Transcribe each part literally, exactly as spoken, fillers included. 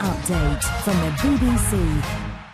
update from the B B C.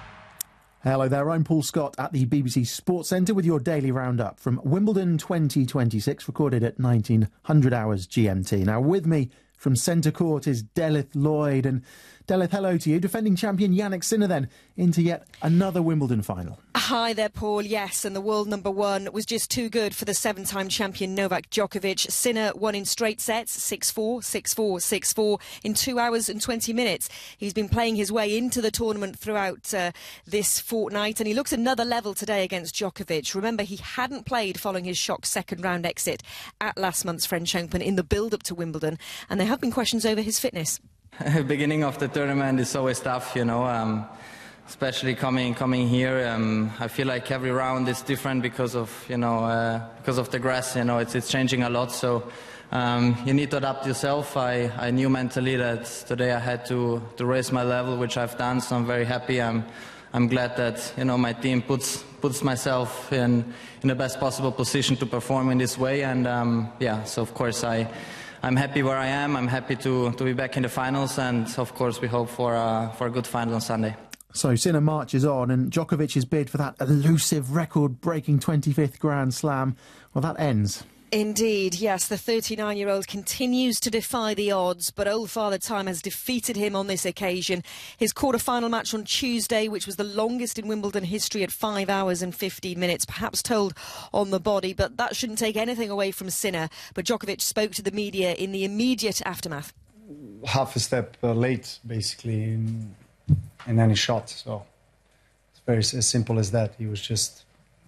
Hello there, I'm Paul Scott at the B B C Sports Centre with your daily roundup from Wimbledon twenty twenty-six, recorded at nineteen hundred hours G M T. Now, with me from centre court is Delith Lloyd. And Delith, hello to you. Defending champion Jannik Sinner then into yet another Wimbledon final. Hi there, Paul. Yes, and the world number one was just too good for the seven-time champion Novak Djokovic. Sinner won in straight sets, six four, six four, six four, in two hours and twenty minutes. He's been playing his way into the tournament throughout uh, this fortnight, and he looks another level today against Djokovic. Remember, he hadn't played following his shock second-round exit at last month's French Open in the build-up to Wimbledon, and there have been questions over his fitness. Beginning of the tournament is always tough, you know, um, especially coming coming here. Um, I feel like every round is different because of, you know, uh, because of the grass. You know, it's it's changing a lot. So um, you need to adapt yourself. I, I knew mentally that today I had to to raise my level, which I've done. So I'm very happy. I'm I'm glad that, you know, my team puts puts myself in in the best possible position to perform in this way. And um, yeah, so of course I. I'm happy where I am. I'm happy to, to be back in the finals, and of course we hope for, uh, for a good final on Sunday. So Sinner marches on, and Djokovic's bid for that elusive record-breaking twenty-fifth Grand Slam, well, that ends. Indeed, yes, the thirty-nine-year-old continues to defy the odds, but old Father Time has defeated him on this occasion. His quarter-final match on Tuesday, which was the longest in Wimbledon history at five hours and fifteen minutes, perhaps told on the body, but that shouldn't take anything away from Sinner. But Djokovic spoke to the media in the immediate aftermath. Half a step uh, late, basically, in, in any shot, so it's very as simple as that. He was just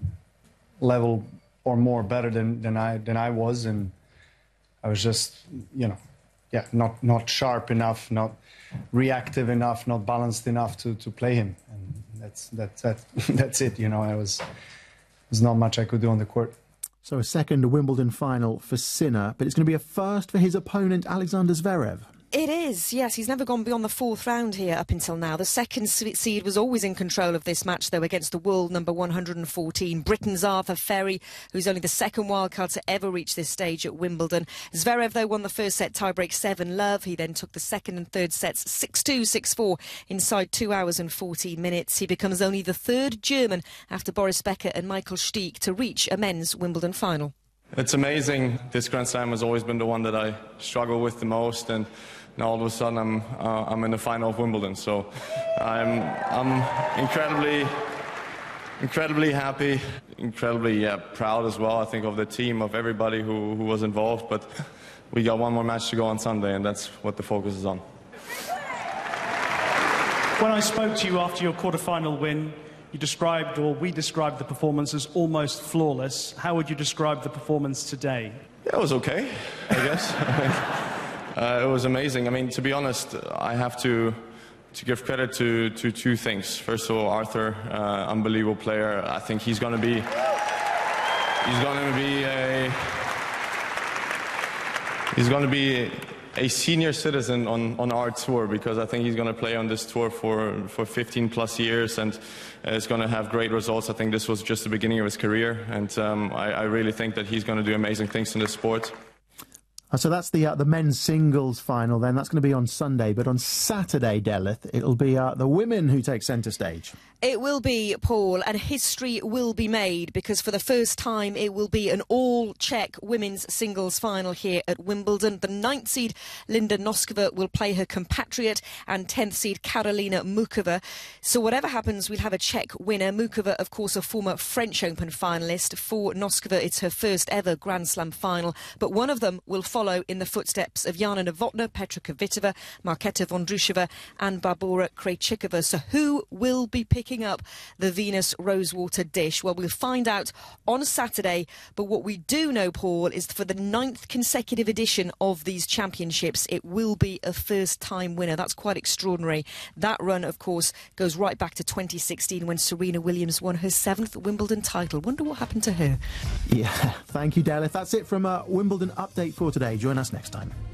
level or more better than, than I than I was, and I was just, you know, yeah, not not sharp enough, not reactive enough, not balanced enough to, to play him, and that's that's that, that's it. You know, I was there's not much I could do on the court. So a second Wimbledon final for Sinner, but it's going to be a first for his opponent Alexander Zverev. It is, yes. He's never gone beyond the fourth round here up until now. The second seed was always in control of this match, though, against the world number one hundred fourteen, Britain's Arthur Ferry, who's only the second wildcard to ever reach this stage at Wimbledon. Zverev, though, won the first set tiebreak seven love. He then took the second and third sets six two, six four inside two hours and fourteen minutes. He becomes only the third German after Boris Becker and Michael Stich to reach a men's Wimbledon final. It's amazing. This Grand Slam has always been the one that I struggle with the most, and now all of a sudden I'm uh, I'm in the final of Wimbledon. So I'm I'm incredibly incredibly happy, incredibly yeah, proud as well. I think of the team, of everybody who who was involved. But we got one more match to go on Sunday, and that's what the focus is on. When I spoke to you after your quarter-final win, you described, or we described, the performance as almost flawless. How would you describe the performance today? Yeah, it was okay, I guess. uh, it was amazing. I mean, to be honest, I have to to give credit to to two things. First of all, Arthur, uh, unbelievable player. I think he's going to be he's going to be a he's going to be a senior citizen on, on our tour, because I think he's going to play on this tour for, for fifteen plus years, and uh, is going to have great results. I think this was just the beginning of his career, and um, I, I really think that he's going to do amazing things in this sport. Uh, so that's the uh, the men's singles final then. That's going to be on Sunday, but on Saturday, Delith, it'll be uh, the women who take centre stage. It will be, Paul, and history will be made, because for the first time it will be an all-Czech women's singles final here at Wimbledon. The ninth seed Linda Noskova will play her compatriot, and tenth seed Karolina Muchova. So whatever happens, we'll have a Czech winner. Muchova, of course, a former French Open finalist. For Noskova, it's her first ever Grand Slam final, but one of them will follow in the footsteps of Jana Novotná, Petra Kvitova, Marketa Vondrushova and Barbora Krejcikova. So who will be picking up the Venus Rosewater dish? Well, we'll find out on Saturday, but what we do know, Paul, is for the ninth consecutive edition of these championships, it will be a first-time winner. That's quite extraordinary. That run, of course, goes right back to twenty sixteen when Serena Williams won her seventh Wimbledon title. Wonder what happened to her. Yeah, thank you, Delith. That's it from a Wimbledon update for today. Join us next time.